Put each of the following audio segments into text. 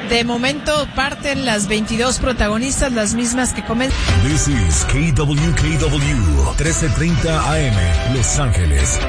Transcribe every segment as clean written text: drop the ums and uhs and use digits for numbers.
De momento parten las 22 protagonistas, las mismas que comentan. This is KWKW 1330 AM, Los Ángeles.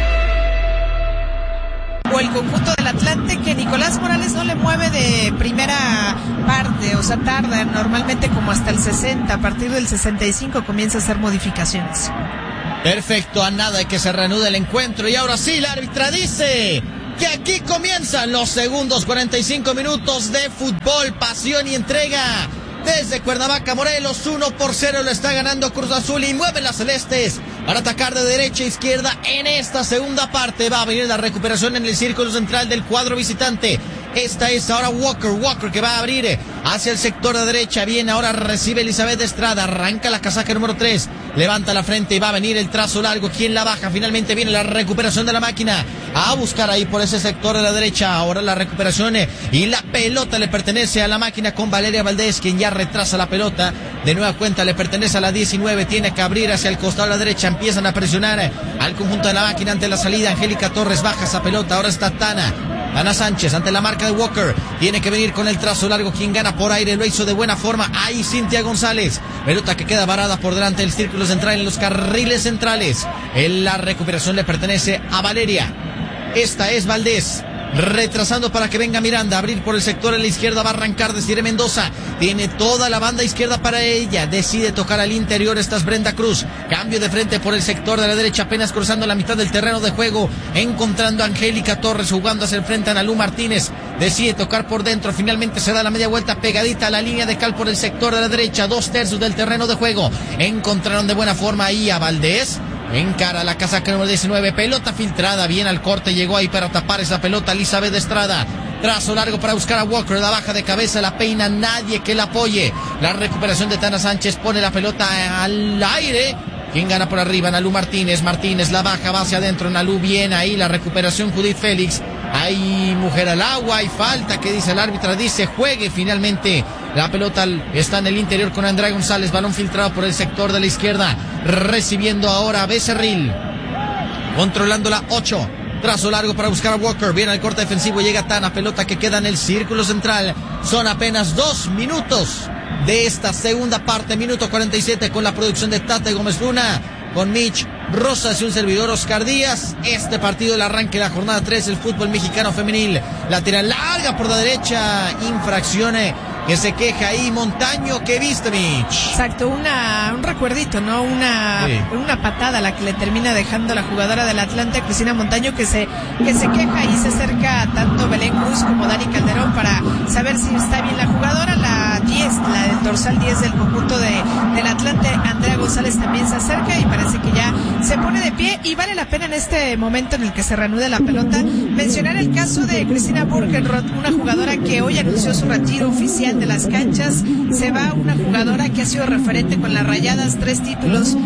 O el conjunto del Atlante, que Nicolás Morales no le mueve de primera parte, o sea, tarda normalmente como hasta el 60, a partir del 65 comienza a hacer modificaciones. Perfecto, a nada de que se reanude el encuentro, y ahora sí la árbitra dice que aquí comienzan los segundos 45 minutos de fútbol, pasión y entrega. Desde Cuernavaca, Morelos, 1-0 lo está ganando Cruz Azul y mueve las celestes para atacar de derecha a izquierda en esta segunda parte. Va a venir la recuperación en el círculo central del cuadro visitante. Esta es ahora Walker que va a abrir hacia el sector de derecha. Bien, ahora recibe Elizabeth Estrada, arranca la casaca número 3, levanta la frente y va a venir el trazo largo. ¿Quién la baja? Finalmente viene la recuperación de la máquina a buscar ahí por ese sector de la derecha. Ahora la recuperación y la pelota le pertenece a la máquina con Valeria Valdés, quien ya retrasa la pelota. De nueva cuenta le pertenece a la 19, tiene que abrir hacia el costado de la derecha. Empiezan a presionar al conjunto de la máquina ante la salida. Angélica Torres baja esa pelota, ahora está Ana Sánchez ante la marca de Walker, tiene que venir con el trazo largo. Quien gana por aire, lo hizo de buena forma, ahí Cintia González, pelota que queda varada por delante del círculo central en los carriles centrales. La recuperación le pertenece a Valeria, esta es Valdés, retrasando para que venga Miranda, abrir por el sector a la izquierda, va a arrancar Desiree Mendoza, tiene toda la banda izquierda para ella, decide tocar al interior, esta es Brenda Cruz, cambio de frente por el sector de la derecha, apenas cruzando la mitad del terreno de juego, encontrando a Angélica Torres, jugando hacia el frente a Analú Martínez, decide tocar por dentro, finalmente se da la media vuelta pegadita a la línea de cal por el sector de la derecha, 2/3 del terreno de juego, encontraron de buena forma ahí a Valdés, encara la casaca número 19, pelota filtrada, bien al corte, llegó ahí para tapar esa pelota Elizabeth Estrada, trazo largo para buscar a Walker, la baja de cabeza, la peina, nadie que la apoye, la recuperación de Tana Sánchez, pone la pelota al aire, quien gana por arriba, Analú Martínez la baja, va hacia adentro, Analú bien ahí, la recuperación Judith Félix, hay mujer al agua, hay falta, que dice el árbitro, dice juegue, finalmente la pelota está en el interior con Andrea González, balón filtrado por el sector de la izquierda, recibiendo ahora a Becerril, controlando la 8, trazo largo para buscar a Walker, viene al corte defensivo, llega Tana, pelota que queda en el círculo central, son apenas 2 minutos de esta segunda parte, minuto 47 con la producción de Tate Gómez Luna, con Mitch Rosas y un servidor Oscar Díaz. Este partido, el arranque de la jornada 3 del fútbol mexicano femenil, la tira larga por la derecha, infracción que se queja ahí Montaño, ¿qué viste, Mitch? Exacto, un recuerdito, ¿no? Una patada la que le termina dejando la jugadora del Atlante, Cristina Montaño, que se queja y se acerca tanto Belén Cruz como Dani Calderón para saber si está bien la jugadora. La 10, la del dorsal 10 del conjunto del Atlante, Andrea González, también se acerca y parece que ya se pone de pie, y vale la pena en este momento en el que se reanude la pelota mencionar el caso de Cristina Burkenroth, una jugadora que hoy anunció su retiro oficial de las canchas. Se va una jugadora que ha sido referente con las Rayadas, 3 títulos,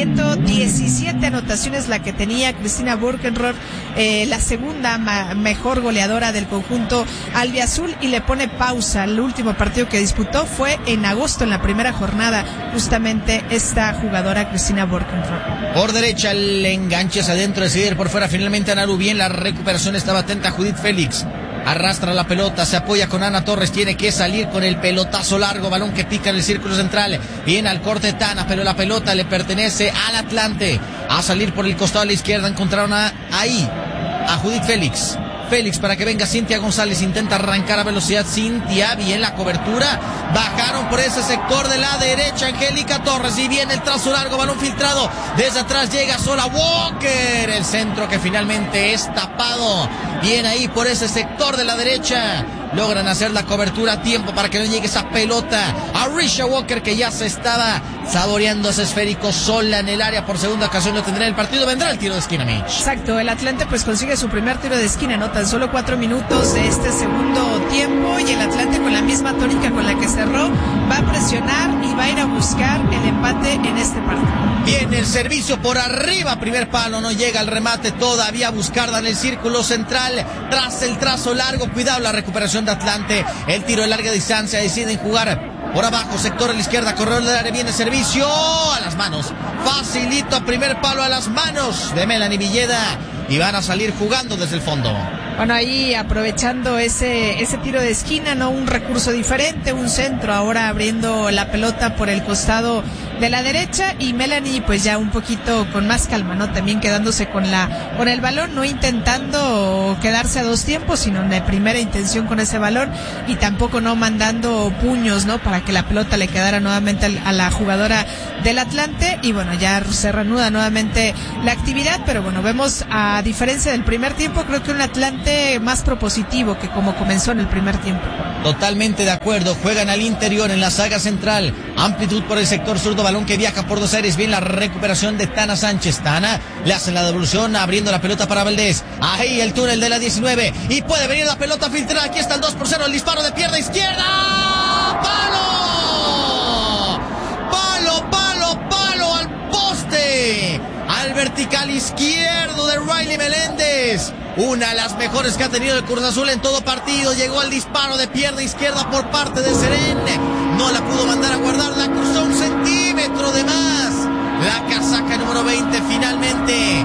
117 anotaciones la que tenía Cristina Burkenroth, la segunda mejor goleadora del conjunto albiazul, y le pone pausa. El último partido que disputó fue en agosto, en la primera jornada, justamente esta jugadora Cristina Burkenroth. Por derecha el enganche hacia adentro, decidir por fuera, finalmente Analu, bien la recuperación, estaba atenta Judith Félix, arrastra la pelota, se apoya con Ana Torres, tiene que salir con el pelotazo largo, balón que pica en el círculo central, viene al corte Tana, pero la pelota le pertenece al Atlante, a salir por el costado de la izquierda, encontraron ahí a Judith Félix para que venga Cintia González, intenta arrancar a velocidad Cintia, bien la cobertura, bajaron por ese sector de la derecha Angélica Torres, y viene el trazo largo, balón filtrado, desde atrás llega sola Walker, el centro que finalmente es tapado, bien ahí por ese sector de la derecha, logran hacer la cobertura a tiempo para que no llegue esa pelota a Risha Walker, que ya se estaba saboreando ese esférico sola en el área, por segunda ocasión lo tendrá en el partido, vendrá el tiro de esquina, Mitch. Exacto, el Atlante pues consigue su primer tiro de esquina, ¿no? Tan solo 4 minutos de este segundo tiempo, y el Atlante, con la misma tónica con la que cerró, va a presionar y va a ir a buscar el empate en este partido. Viene el servicio por arriba, primer palo, no llega el remate, todavía Buscarda en el círculo central, tras el trazo largo, cuidado la recuperación de Atlante, el tiro de larga distancia, deciden jugar por abajo, sector a la izquierda, corredor del área, viene servicio a las manos, facilito, primer palo a las manos de Melanie Villeda, y van a salir jugando desde el fondo. Bueno, ahí aprovechando ese tiro de esquina, ¿no? Un recurso diferente, un centro, ahora abriendo la pelota por el costado de la derecha, y Melanie pues ya un poquito con más calma, ¿no? También quedándose con el balón, no intentando quedarse a dos tiempos, sino de primera intención con ese balón, y tampoco no mandando puños, ¿no? Para que la pelota le quedara nuevamente a la jugadora del Atlante, y bueno, ya se reanuda nuevamente la actividad, pero bueno, vemos, a diferencia del primer tiempo, creo que un Atlante más propositivo que como comenzó en el primer tiempo. Totalmente de acuerdo, juegan al interior en la saga central, amplitud por el sector zurdo, balón que viaja por dos aires, bien la recuperación de Tana Sánchez. Tana le hacen la devolución, abriendo la pelota para Valdés, ahí el túnel de la 19, y puede venir la pelota filtrada, aquí está el 2-0, el disparo de pierna izquierda, palo al poste, al vertical izquierdo de Riley Meléndez. Una de las mejores que ha tenido el Cruz Azul en todo partido. Llegó al disparo de pierna izquierda por parte de Serén. No la pudo mandar a guardar, la cruzó un centímetro de más. La casaca número 20 finalmente.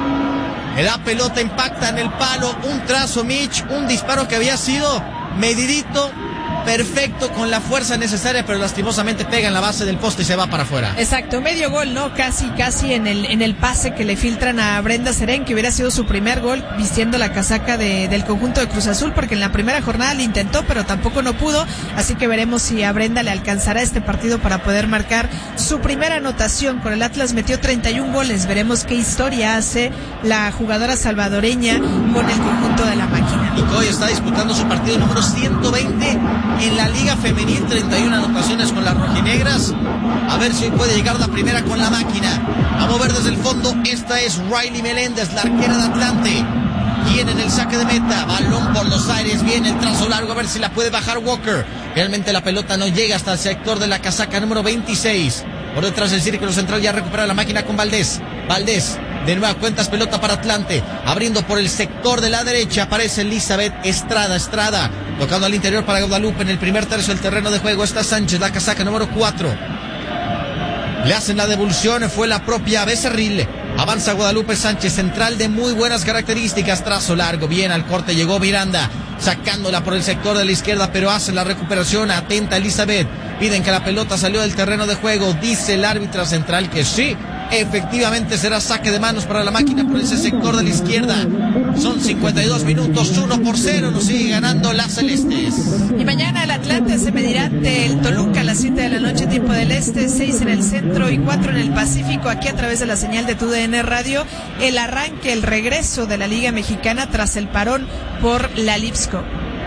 La pelota impacta en el palo. Un trazo, Mitch. Un disparo que había sido medidito, perfecto, con la fuerza necesaria, pero lastimosamente pega en la base del poste y se va para afuera. Exacto, medio gol, ¿no? Casi en el pase que le filtran a Brenda Serén, que hubiera sido su primer gol vistiendo la casaca del conjunto de Cruz Azul, porque en la primera jornada le intentó, pero tampoco no pudo, así que veremos si a Brenda le alcanzará este partido para poder marcar su primera anotación. Con el Atlas metió 31 goles, veremos qué historia hace la jugadora salvadoreña con el conjunto de la máquina. Y que hoy está disputando su partido número 120 en la Liga Femenil, 31 anotaciones con las rojinegras. A ver si puede llegar la primera con la máquina. A mover desde el fondo, esta es Riley Meléndez, la arquera de Atlante. Viene en el saque de meta, balón por los aires, viene el trazo largo, a ver si la puede bajar Walker. Realmente la pelota no llega hasta el sector de la casaca número 26. Por detrás del círculo central ya recupera la máquina con Valdés. De nueva cuenta es pelota para Atlante, abriendo por el sector de la derecha, aparece Elizabeth Estrada, tocando al interior para Guadalupe en el primer tercio del terreno de juego. Está Sánchez, la casaca número 4. Le hacen la devolución, fue la propia Becerril. Avanza Guadalupe Sánchez, central de muy buenas características, trazo largo, bien al corte, llegó Miranda, sacándola por el sector de la izquierda, pero hace la recuperación, atenta Elizabeth. Piden que la pelota salió del terreno de juego, dice el árbitro central que sí. Efectivamente será saque de manos para la máquina por ese sector de la izquierda. Son 52 minutos, 1-0, nos sigue ganando las celestes. Y mañana el Atlante se medirá ante el Toluca a las 7 de la noche, tiempo del este, 6 en el centro y 4 en el Pacífico, aquí a través de la señal de TUDN Radio. El arranque, el regreso de la Liga Mexicana tras el parón por la Lipsco.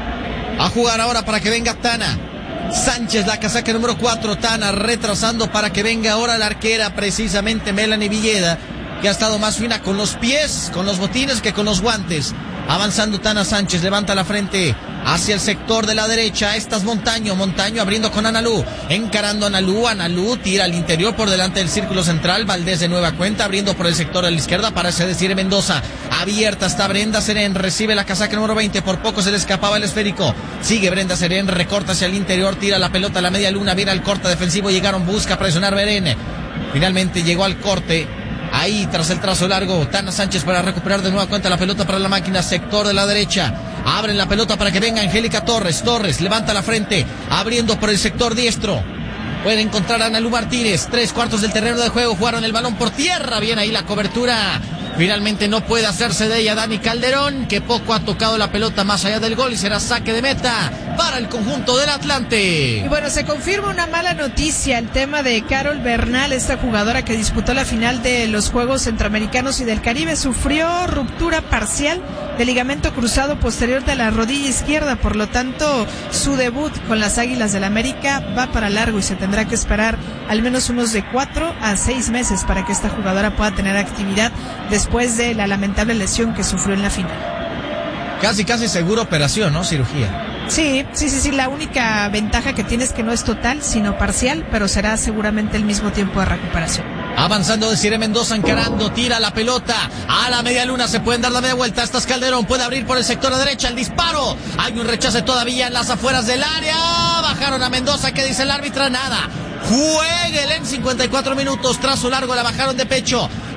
A jugar ahora para que venga Tana Sánchez, la casaca número 4, Tana retrasando para que venga ahora la arquera, precisamente Melanie Villeda, que ha estado más fina con los pies, con los botines que con los guantes. Avanzando Tana Sánchez, levanta la frente hacia el sector de la derecha. Esta es Montaño abriendo con Analú, encarando a Analú, tira al interior por delante del círculo central. Valdés de nueva cuenta, abriendo por el sector de la izquierda, parece decir Mendoza. Abierta está Brenda Serén, recibe la casaca número 20, por poco se le escapaba el esférico. Sigue Brenda Serén, recorta hacia el interior, tira la pelota a la media luna, viene al corte defensivo, llegaron, busca presionar Berén. Finalmente llegó al corte. Ahí, tras el trazo largo, Tana Sánchez para recuperar de nueva cuenta la pelota para la máquina, sector de la derecha. Abren la pelota para que venga Angélica Torres. Levanta la frente, abriendo por el sector diestro. Puede encontrar a Analú Martínez. 3/4 del terreno de juego, jugaron el balón por tierra. Bien ahí la cobertura. Finalmente no puede hacerse de ella Dani Calderón, que poco ha tocado la pelota más allá del gol, y será saque de meta para el conjunto del Atlante. Y bueno, se confirma una mala noticia, el tema de Carol Bernal, esta jugadora que disputó la final de los Juegos Centroamericanos y del Caribe, sufrió ruptura parcial del ligamento cruzado posterior de la rodilla izquierda, por lo tanto su debut con las Águilas del América va para largo y se tendrá que esperar al menos unos de 4 a 6 meses para que esta jugadora pueda tener actividad después de la lamentable lesión que sufrió en la final. Casi seguro operación, ¿no? Cirugía. Sí, la única ventaja que tiene es que no es total, sino parcial, pero será seguramente el mismo tiempo de recuperación. Avanzando Desiree Mendoza, encarando, tira la pelota a la media luna, se pueden dar la media vuelta. Estas Calderón puede abrir por el sector de derecha, el disparo, hay un rechace todavía en las afueras del área. Bajaron a Mendoza, ¿qué dice el árbitro? Nada. Jueguele en 54 minutos, trazo largo, la bajaron de pecho.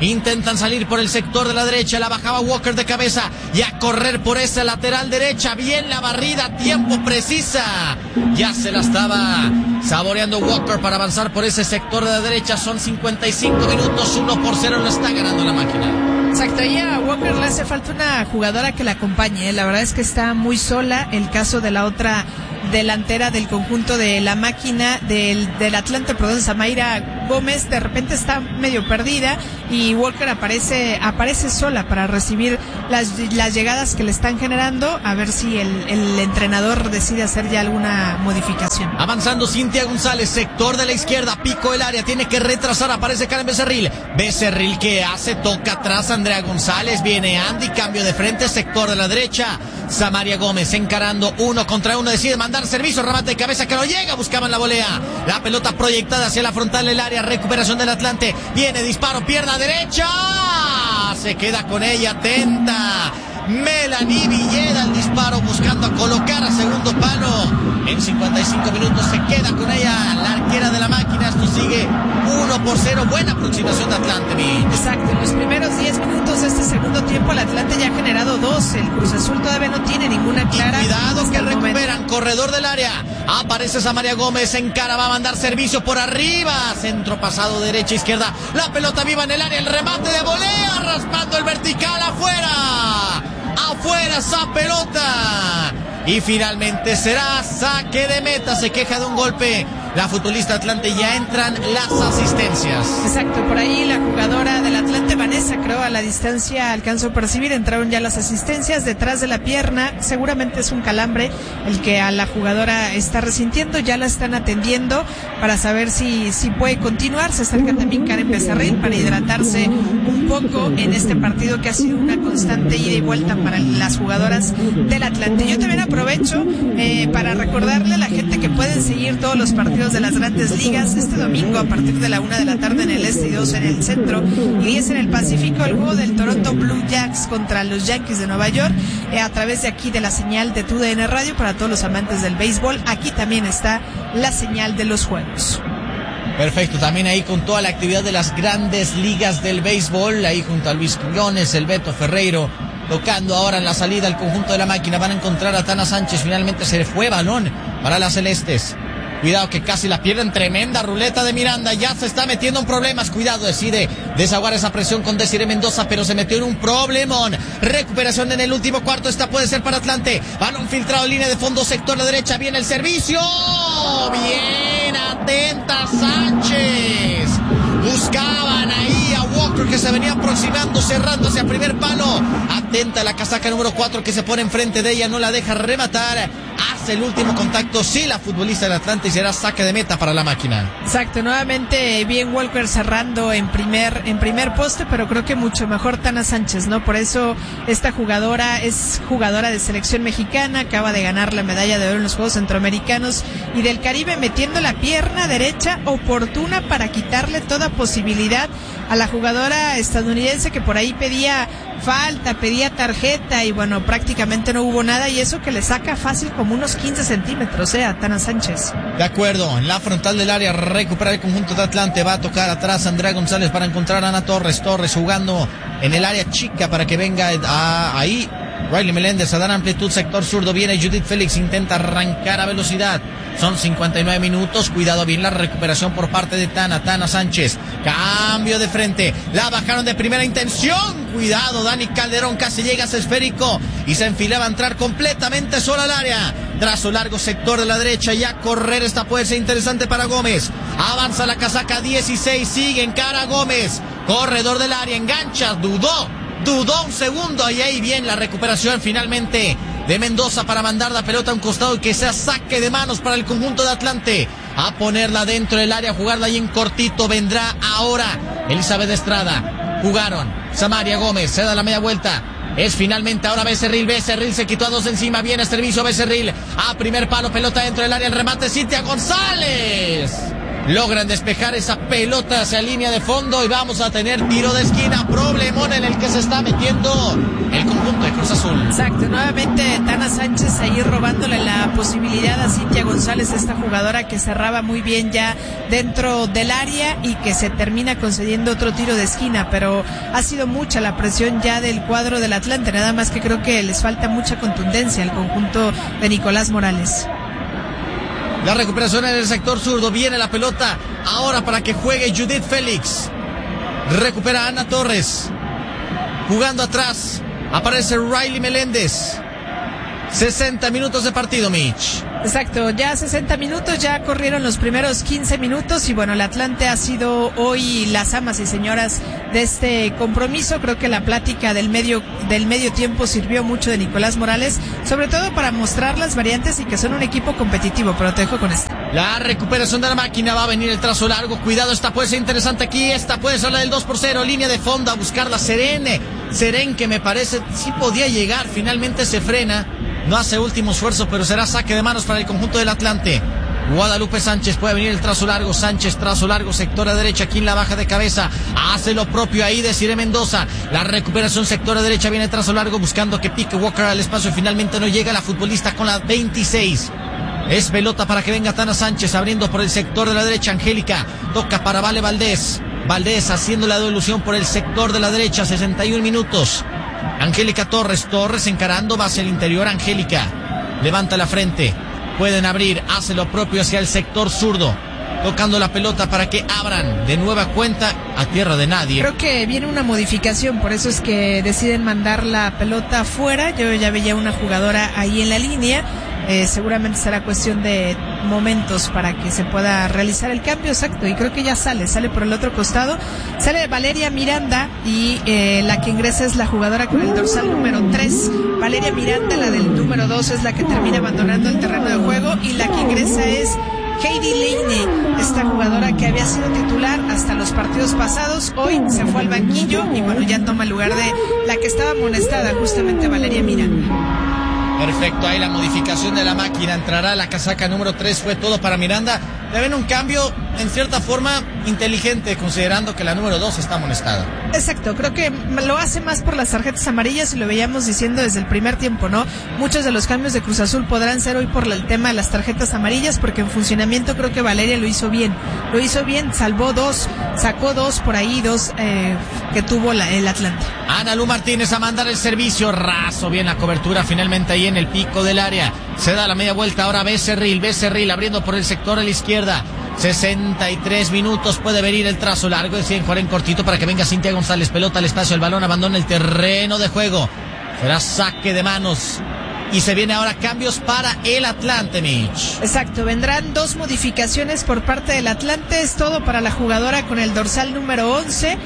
Intentan salir por el sector de la derecha. La bajaba Walker de cabeza y a correr por esa lateral derecha. Bien la barrida, tiempo precisa. Ya se la estaba saboreando Walker para avanzar por ese sector de la derecha. Son 55 minutos, 1-0 lo está ganando la máquina. Exacto, y a Walker le hace falta una jugadora que la acompañe. La verdad es que está muy sola. El caso de la otra delantera del conjunto de la máquina del Atlante, Samaira Gómez, de repente está medio perdida y Walker aparece sola para recibir las llegadas que le están generando. A ver si el entrenador decide hacer ya alguna modificación. Avanzando Cintia González, sector de la izquierda, pico el área, tiene que retrasar, aparece Karen Becerril. Becerril, ¿qué hace? Toca atrás Andrea González, viene Andy, cambio de frente, sector de la derecha. Samaria Gómez encarando 1 contra 1, decide mandar servicio, remate de cabeza que no llega, buscaban la volea. La pelota proyectada hacia la frontal del área, recuperación del Atlante, viene disparo, pierna derecha, se queda con ella, atenta Melanie Villeda, el disparo buscando colocar a segundo palo. En 55 minutos se queda con ella la arquera de la máquina. Esto sigue 1-0. Buena aproximación de Atlante, Exacto, en los primeros 10 minutos de este segundo tiempo el Atlante ya ha generado 2. El Cruz Azul todavía no tiene ninguna clara. Y cuidado que recuperan, corredor del área. Aparece Samaria Gómez, encara, va a mandar servicio por arriba. Centro pasado, derecha, izquierda. La pelota viva en el área, el remate de volea, raspando el vertical afuera. Afuera esa pelota. Y finalmente será saque de meta. Se queja de un golpe la futbolista Atlante. Ya entran las asistencias. Exacto, por ahí la jugadora del Atlante, Vanessa, creo a la distancia alcanzó a percibir. Entraron ya las asistencias detrás de la pierna. Seguramente es un calambre el que a la jugadora está resintiendo. Ya la están atendiendo para saber si puede continuar. Se acerca también Karen Becerril para hidratarse un poco en este partido que ha sido una constante ida y vuelta para las jugadoras del Atlante. Yo también aprovecho para recordarle a la gente que pueden seguir todos los partidos de las grandes ligas este domingo a partir de la 1 de la tarde en el este y 2 en el centro y 10 en el Pacífico, el juego del Toronto Blue Jays contra los Yankees de Nueva York, a través de aquí de la señal de TUDN Radio para todos los amantes del béisbol. Aquí también está la señal de los juegos. Perfecto, también ahí con toda la actividad de las grandes ligas del béisbol, ahí junto a Luis Quiñones, el Beto Ferreiro, tocando ahora en la salida al conjunto de la máquina. Van a encontrar a Tana Sánchez, finalmente se le fue balón para las celestes. Cuidado que casi la pierden, tremenda ruleta de Miranda, ya se está metiendo en problemas. Cuidado, decide desahogar esa presión con Desiree Mendoza, pero se metió en un problemón. Recuperación en el último cuarto, esta puede ser para Atlante. Balón filtrado, línea de fondo, sector de derecha, viene el servicio. Bien, atenta Sánchez. Buscaban ahí a Walker que se venía aproximando, cerrando hacia primer palo. Atenta la casaca número 4 que se pone enfrente de ella, no la deja rematar. Hace el último contacto, sí, la futbolista del Atlante, y será saque de meta para la máquina. Exacto, nuevamente bien Walker cerrando en primer poste, pero creo que mucho mejor Tana Sánchez, ¿no? Por eso esta jugadora es jugadora de selección mexicana, acaba de ganar la medalla de oro en los Juegos Centroamericanos y del Caribe, metiendo la pierna derecha oportuna para quitarle toda posibilidad a la jugadora estadounidense que por ahí pedía falta, pedía tarjeta y bueno, prácticamente no hubo nada, y eso que le saca fácil como unos 15 centímetros a Tana Sánchez. De acuerdo, en la frontal del área recupera el conjunto de Atlante, va a tocar atrás Andrea González para encontrar a Ana Torres jugando en el área chica para que venga ahí Riley Meléndez a dar amplitud, sector zurdo, viene Judith Félix, intenta arrancar a velocidad. Son 59 minutos, cuidado bien la recuperación por parte de Tana Sánchez, cambio de frente, la bajaron de primera intención, cuidado, Dani Calderón casi llega a ese esférico y se enfilaba a entrar completamente sola al área, trazo largo, sector de la derecha, ya correr, esta puede ser interesante para Gómez, avanza la casaca 16, sigue en cara Gómez, corredor del área, engancha, dudó un segundo y ahí bien la recuperación finalmente de Mendoza para mandar la pelota a un costado y que sea saque de manos para el conjunto de Atlante. A ponerla dentro del área, jugarla ahí en cortito. Vendrá ahora Elizabeth Estrada. Jugaron Samaria Gómez, se da la media vuelta. Es finalmente ahora Becerril se quitó a dos encima, viene el servicio Becerril. A primer palo, pelota dentro del área, el remate Cintia González. Logran despejar esa pelota hacia línea de fondo y vamos a tener tiro de esquina. Problemón en el que se está metiendo el conjunto de Cruz Azul. Exacto, nuevamente Tana Sánchez ahí robándole la posibilidad a Cintia González, esta jugadora que cerraba muy bien ya dentro del área y que se termina concediendo otro tiro de esquina, pero ha sido mucha la presión ya del cuadro del Atlante, nada más que creo que les falta mucha contundencia al conjunto de Nicolás Morales. La recuperación en el sector zurdo, viene la pelota ahora para que juegue Judith Félix. Recupera Ana Torres. Jugando atrás, aparece Riley Meléndez. 60 minutos de partido, Mitch. Exacto, ya 60 minutos, ya corrieron los primeros 15 minutos y bueno, el Atlante ha sido hoy las amas y señoras de este compromiso. Creo que la plática del medio tiempo sirvió mucho de Nicolás Morales, sobre todo para mostrar las variantes y que son un equipo competitivo, pero te dejo con esto. La recuperación de la máquina, va a venir el trazo largo, cuidado, esta puede ser interesante aquí, esta puede ser la del 2-0, línea de fondo a buscar la Serén que me parece sí podía llegar, finalmente se frena. No hace último esfuerzo, pero será saque de manos para el conjunto del Atlante. Guadalupe Sánchez, puede venir el trazo largo. Sánchez, trazo largo, sector a derecha. Quien la baja de cabeza, hace lo propio ahí de Cire Mendoza. La recuperación, sector a derecha, viene el trazo largo buscando que pique Walker al espacio. Finalmente no llega la futbolista con la 26. Es pelota para que venga Tana Sánchez, abriendo por el sector de la derecha. Angélica, toca para Vale Valdés. Valdés haciendo la devolución por el sector de la derecha, 61 minutos. Angélica Torres encarando, va hacia el interior. Angélica levanta la frente, pueden abrir, hace lo propio hacia el sector zurdo, tocando la pelota para que abran de nueva cuenta a tierra de nadie. Creo que viene una modificación, por eso es que deciden mandar la pelota afuera. Yo ya veía una jugadora ahí en la línea. Seguramente será cuestión de momentos para que se pueda realizar el cambio, exacto, y creo que ya sale por el otro costado, sale Valeria Miranda y la que ingresa es la jugadora con el dorsal número 3, Valeria Miranda, la del número 2 es la que termina abandonando el terreno de juego y la que ingresa es Heidi Leine, esta jugadora que había sido titular hasta los partidos pasados, hoy se fue al banquillo y bueno, ya toma el lugar de la que estaba amonestada, justamente Valeria Miranda. Perfecto, ahí la modificación de la máquina, entrará la casaca número 3, fue todo para Miranda. Deben un cambio en cierta forma inteligente, considerando que la número 2 está amonestada. Exacto, creo que lo hace más por las tarjetas amarillas y lo veíamos diciendo desde el primer tiempo, ¿no? Muchos de los cambios de Cruz Azul podrán ser hoy por el tema de las tarjetas amarillas, porque en funcionamiento creo que Valeria lo hizo bien, salvó 2, sacó 2 por ahí, 2 que tuvo el Atlante. Ana Lu Martínez a mandar el servicio, raso, bien la cobertura finalmente ahí en el pico del área, se da la media vuelta, ahora Becerril abriendo por el sector a la izquierda. 63 minutos, puede venir el trazo largo, deciden jugar en cortito para que venga Cintia González, pelota al espacio, el balón abandona el terreno de juego, será saque de manos y se viene ahora cambios para el Atlante, Mitch. Exacto, vendrán 2 modificaciones por parte del Atlante, es todo para la jugadora con el dorsal número 11,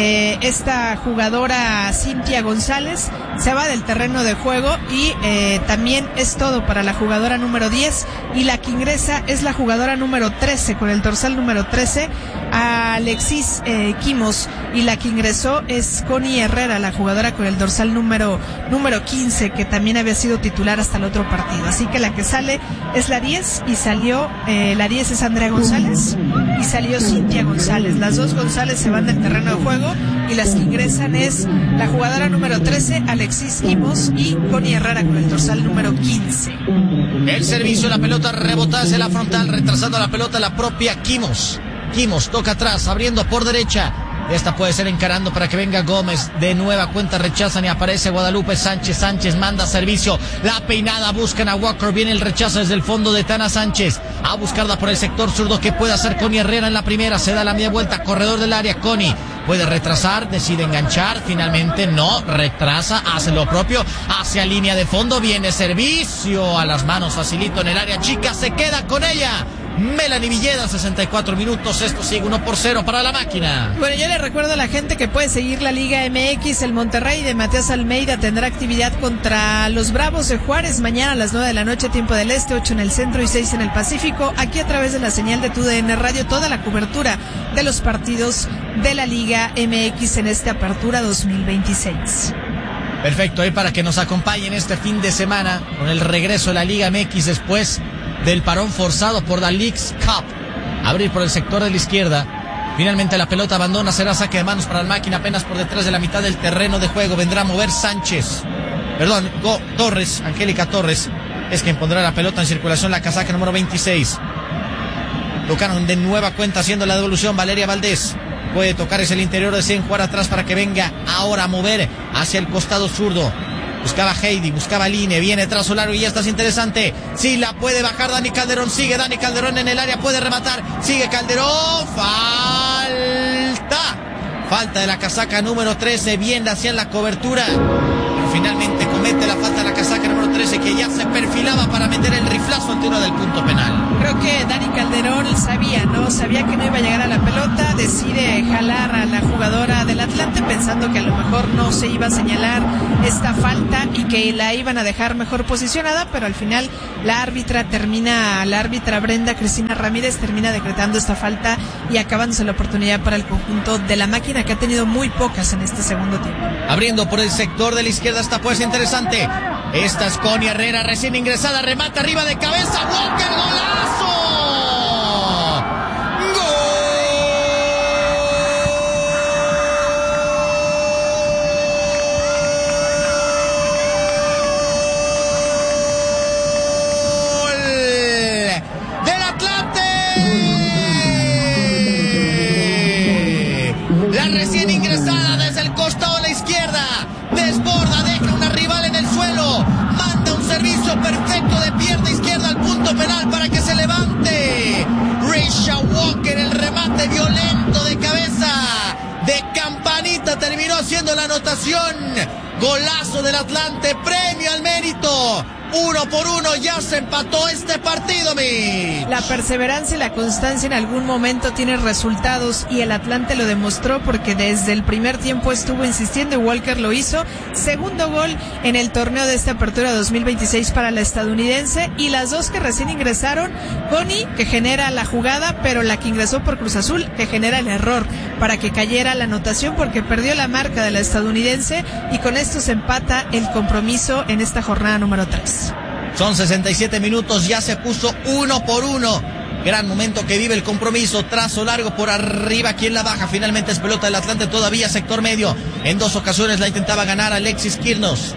esta jugadora Cintia González se va del terreno de juego y también es todo para la jugadora número 10 y la que ingresa es la jugadora número 13 con el dorsal número 13, Alexis Quimos, y la que ingresó es Connie Herrera, la jugadora con el dorsal número 15 que también había sido titular hasta el otro partido, así que la que sale es la 10 y salió, la 10 es Andrea González y salió Cintia González, las 2 González se van del terreno de juego y las que ingresan es la jugadora número 13 Alexis Quimos y Connie Herrera con el dorsal número 15. El servicio, la pelota rebota hacia la frontal, retrasando la pelota la propia Quimos toca atrás, abriendo por derecha. Esta puede ser encarando para que venga Gómez. De nueva cuenta rechazan y aparece Guadalupe Sánchez. Sánchez manda servicio. La peinada, buscan a Walker. Viene el rechazo desde el fondo de Tana Sánchez. A buscarla por el sector zurdo. ¿Qué puede hacer Connie Herrera en la primera? Se da la media vuelta. Corredor del área. Connie puede retrasar. Decide enganchar. Finalmente no. Retrasa. Hace lo propio. Hacia línea de fondo. Viene servicio a las manos. Facilito en el área chica. Se queda con ella Melanie Villeda, 64 minutos, esto sigue 1-0 para la máquina. Bueno, yo le recuerdo a la gente que puede seguir la Liga MX, el Monterrey de Matías Almeida tendrá actividad contra los Bravos de Juárez, mañana a las 9 de la noche, tiempo del Este, 8 en el Centro y 6 en el Pacífico, aquí a través de la señal de TUDN Radio, toda la cobertura de los partidos de la Liga MX en esta apertura 2026. Perfecto, ahí para que nos acompañen este fin de semana con el regreso de la Liga MX después del parón forzado por la Leagues Cup. abrir por el sector de la izquierda. Finalmente la pelota abandona, será saque de manos para la máquina, apenas por detrás de la mitad del terreno de juego. Vendrá a mover Torres, Angélica Torres, es quien pondrá la pelota en circulación, la casaca número 26. Tocaron de nueva cuenta haciendo la devolución Valeria Valdés. Puede tocar es el interior, desea jugar atrás para que venga ahora a mover hacia el costado zurdo. Buscaba Heidi, buscaba Line, viene trazo largo y esta es interesante. Sí, la puede bajar Dani Calderón, sigue Dani Calderón en el área, puede rematar, sigue Calderón, falta de la casaca número 13, bien hacían la cobertura, pero finalmente comete la falta de la casaca número 13 que ya se perfilaba para meter el riflazo ante uno del punto penal. Creo que Dani Calderón sabía que no iba a llegar a la pelota, decide jalar a la jugadora del Atlante pensando que a lo mejor no se iba a señalar esta falta y que la iban a dejar mejor posicionada, pero al final la árbitra Brenda Cristina Ramírez termina decretando esta falta y acabándose la oportunidad para el conjunto de la máquina, que ha tenido muy pocas en este segundo tiempo. Abriendo por el sector de la izquierda, esta puede ser interesante. Esta es Connie Herrera, recién ingresada, remata arriba de cabeza, Walker, golazo. Recién ingresada desde el costado de la izquierda, desborda, deja una rival en el suelo, manda un servicio perfecto de pierna izquierda al punto penal para que se levante. Risha Walker, el remate violento de cabeza, de campanita, terminó haciendo la anotación. Golazo del Atlante, premio al mérito. 1-1, ya se empató este partido, Mitch. La perseverancia y la constancia en algún momento tienen resultados y el Atlante lo demostró porque desde el primer tiempo estuvo insistiendo y Walker lo hizo. Segundo gol en el torneo de esta apertura 2026 para la estadounidense, y las dos que recién ingresaron, Connie, que genera la jugada, pero la que ingresó por Cruz Azul, que genera el error para que cayera la anotación porque perdió la marca de la estadounidense, y con esto se empata el compromiso en esta jornada número 3. Son 67 minutos, ya se puso 1-1. Gran momento que vive el compromiso. Trazo largo por arriba, quien la baja. Finalmente es pelota del Atlante, todavía sector medio. En dos ocasiones la intentaba ganar Alexis Quirnos.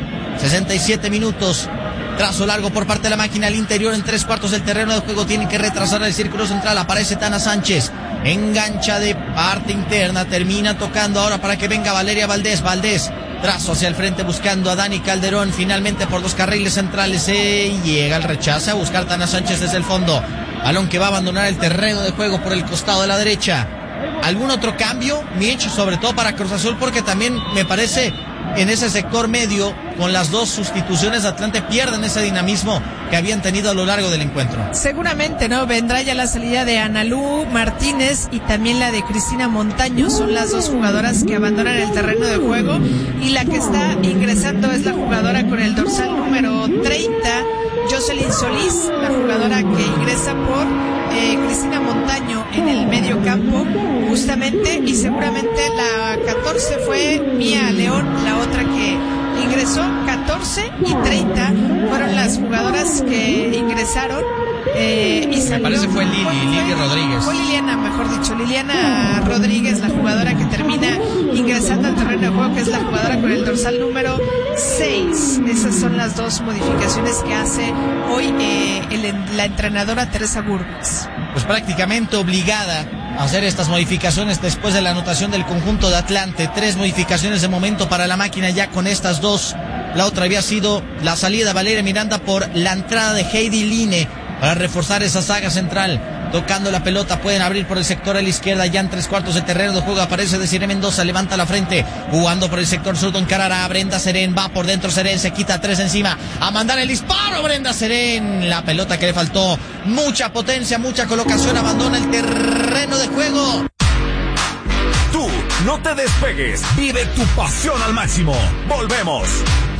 67 minutos. Trazo largo por parte de la máquina al interior, en 3/4 del terreno de juego. Tienen que retrasar el círculo central. Aparece Tana Sánchez. Engancha de parte interna. Termina tocando ahora para que venga Valeria Valdés. Valdés. Trazo hacia el frente buscando a Dani Calderón. Finalmente por dos carriles centrales llega el rechazo a buscar Tana Sánchez desde el fondo. Balón que va a abandonar el terreno de juego por el costado de la derecha. ¿Algún otro cambio, Mitch? Sobre todo para Cruz Azul, porque también me parece en ese sector medio, con las dos sustituciones de Atlante, pierden ese dinamismo que habían tenido a lo largo del encuentro. Seguramente, ¿no? Vendrá ya la salida de Analú Martínez y también la de Cristina Montaño. Son las dos jugadoras que abandonan el terreno de juego, y la que está ingresando es la jugadora con el dorsal número 30, Jocelyn Solís, la jugadora que ingresa por Cristina Montaño en el medio campo, justamente, y seguramente la 14 fue Mía León, la otra que ingresó. 14 y 30 fueron las jugadoras que ingresaron. Y me parece fue Lili Rodríguez. Fue Liliana Rodríguez, la jugadora que termina ingresando al terreno de juego, que es la jugadora con el dorsal número 6. Esas son las dos modificaciones que hace hoy la entrenadora Teresa Burgos. Pues prácticamente obligada a hacer estas modificaciones después de la anotación del conjunto de Atlante. 3 modificaciones de momento para la máquina, ya con estas 2. La otra había sido la salida de Valeria Miranda por la entrada de Heidi Line para reforzar esa saga central. Tocando la pelota, pueden abrir por el sector a la izquierda, ya en 3/4 de terreno de juego. Aparece Desiree Mendoza, levanta la frente, jugando por el sector zurdo, encarará a Brenda Serén, va por dentro Serén, se quita 3 encima, a mandar el disparo Brenda Serén. La pelota que le faltó mucha potencia, mucha colocación, abandona el terreno de juego. Tú, no te despegues, vive tu pasión al máximo. Volvemos.